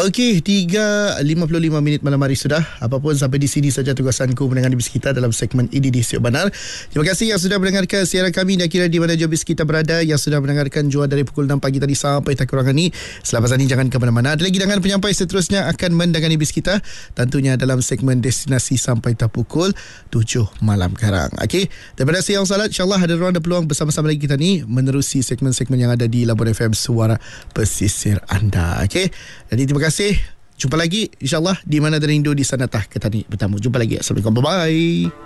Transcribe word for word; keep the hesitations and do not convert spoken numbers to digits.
Okey, tiga lima puluh lima minit malam hari sudah. Apapun sampai di sini saja tugasanku mendengar bis kita dalam segmen ini di Siok Benar. Terima kasih yang sudah mendengarkan siaran kami dan kira di mana jauh bis kita berada, yang sudah mendengarkan jua dari pukul enam pagi tadi sampai tak kurang ini. Selepas ini jangan ke mana-mana. Ada lagi dengan penyampai seterusnya akan mendengani bis kita, tentunya dalam segmen destinasi sampai tak pukul tujuh malam karang. Okey, daripada saya yang salat, insyaAllah ada ruang dan peluang bersama-sama lagi kita ni menerusi segmen-segmen yang ada di Labuan F M Suara Pesisir anda. Okey, jadi terima kasih. Jumpa lagi insyaAllah di mana ada rindu di sana tah ketani bertamu. Jumpa lagi. Assalamualaikum. Bye-bye.